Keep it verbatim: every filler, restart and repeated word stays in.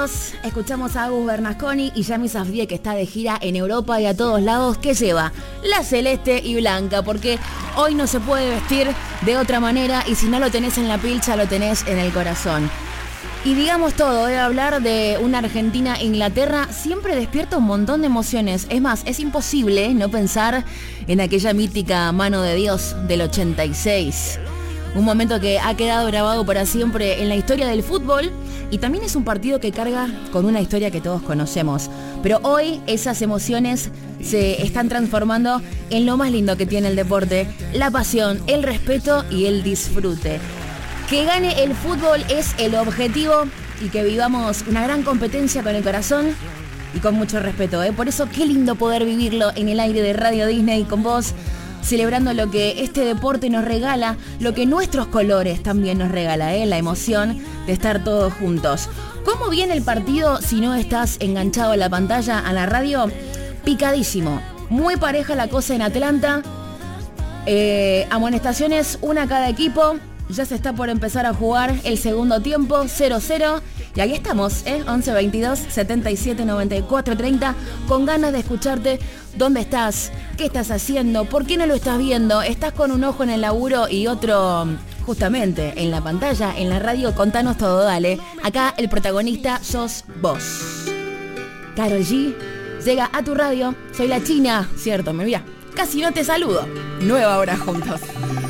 Escuchamos a Agus Bernasconi y Yami Safdie, que está de gira en Europa y a todos lados, que lleva la celeste y blanca, porque hoy no se puede vestir de otra manera y si no lo tenés en la pilcha, lo tenés en el corazón. Y digamos todo, de hablar de una Argentina-Inglaterra siempre despierta un montón de emociones. Es más, es imposible no pensar en aquella mítica mano de Dios del ochenta y seis. Un momento que ha quedado grabado para siempre en la historia del fútbol y también es un partido que carga con una historia que todos conocemos. Pero hoy esas emociones se están transformando en lo más lindo que tiene el deporte, la pasión, el respeto y el disfrute. Que gane el fútbol es el objetivo y que vivamos una gran competencia con el corazón y con mucho respeto, ¿eh? Por eso qué lindo poder vivirlo en el aire de Radio Disney con vos, celebrando lo que este deporte nos regala, lo que nuestros colores también nos regala, ¿eh? La emoción de estar todos juntos. ¿Cómo viene el partido si no estás enganchado a la pantalla, a la radio? Picadísimo, muy pareja la cosa en Atlanta, eh, amonestaciones, una a cada equipo. Ya se está por empezar a jugar el segundo tiempo, cero cero. Y ahí estamos, ¿eh? once veintidós setenta y siete noventa y cuatro treinta, con ganas de escucharte. ¿Dónde estás? ¿Qué estás haciendo? ¿Por qué no lo estás viendo? ¿Estás con un ojo en el laburo y otro justamente en la pantalla, en la radio? Contanos todo, dale. Acá el protagonista sos vos. Karol G llega a tu radio. Soy la China, cierto, me voy a... Casi no te saludo. Nueva hora juntos.